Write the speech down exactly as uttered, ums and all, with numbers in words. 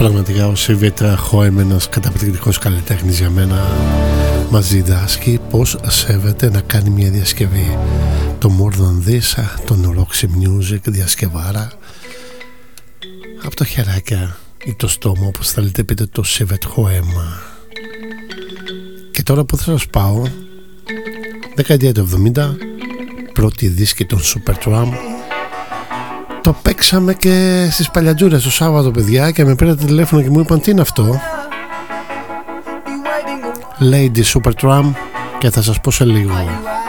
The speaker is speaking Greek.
Πραγματικά ο Σίβετ Χόεμ, ένας καταπληκτικός καλλιτέχνης για μένα, μας διδάσκει πως σέβεται να κάνει μια διασκευή. Το More Than This, τον Roxy Music, διασκευάρα από το χεράκια ή το στόμα, όπως θέλετε πείτε, το Σίβετ Χόεμ. Και τώρα που θα σας πάω, δεκαετία του εβδομήντα, πρώτη δίσκη των Supertramp. Το παίξαμε και στις Παλιατζούρες το Σάββατο, παιδιά, και με πήρατε τηλέφωνο και μου είπαν τι είναι αυτό. Lady Supertramp, και θα σας πω σε λίγο.